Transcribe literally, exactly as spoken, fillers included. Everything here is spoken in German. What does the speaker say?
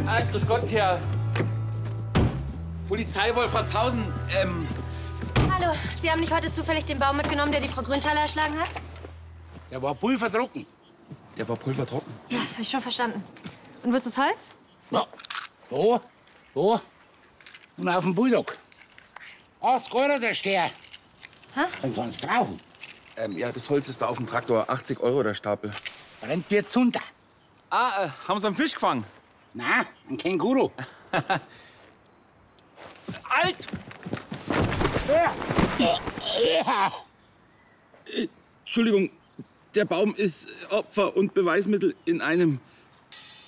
Ah, grüß Gott, Herr Polizei Wolfratshausen. Ähm. Hallo, Sie haben nicht heute zufällig den Baum mitgenommen, der die Frau Grüntaler erschlagen hat? Der war pulvertrocken. Der war pulvertrocken? Ja, hab ich schon verstanden. Und wo ist das Holz? Ja, da, da und auf dem Bulldog. achtzig Euro der Steher. Hä? Wenn Sie uns brauchen. Ähm, ja, das Holz ist da auf dem Traktor. achtzig Euro der Stapel. Brennt wird's runter. Ah, äh, haben Sie einen Fisch gefangen? Na, ein Känguru. Alt! Ja. Ja. Entschuldigung, der Baum ist Opfer und Beweismittel in einem.